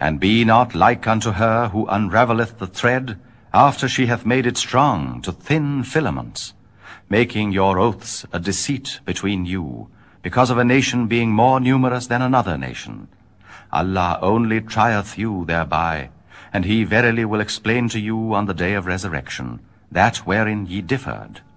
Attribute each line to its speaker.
Speaker 1: And be not like unto her who unravelleth the thread, after she hath made it strong, to thin filaments, making your oaths a deceit between you, because of a nation being more numerous than another nation. Allah only trieth you thereby, and he verily will explain to you on the day of resurrection that wherein ye differed.